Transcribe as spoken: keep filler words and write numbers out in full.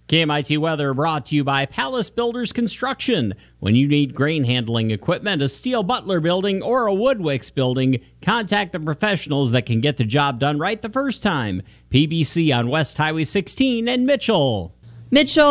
K M I T weather brought to you by Palace Builders Construction. When you need grain handling equipment, a steel Butler building, or a Woodwicks building, contact the professionals that can get the job done right the first time. P B C on West Highway sixteen and Mitchell. Mitchell.